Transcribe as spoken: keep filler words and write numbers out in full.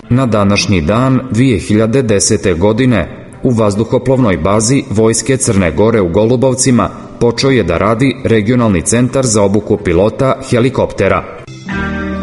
Na današnji dan dve hiljade desete. godine u vazduhoplovnoj bazi Vojske Crne Gore u Golubovcima počeo je da radi regionalni centar za obuku pilota helikoptera.